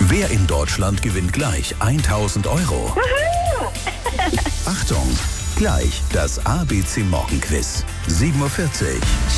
Wer in Deutschland gewinnt gleich 1000 Euro? Achtung, gleich das ABC Morgenquiz. 7:40 Uhr.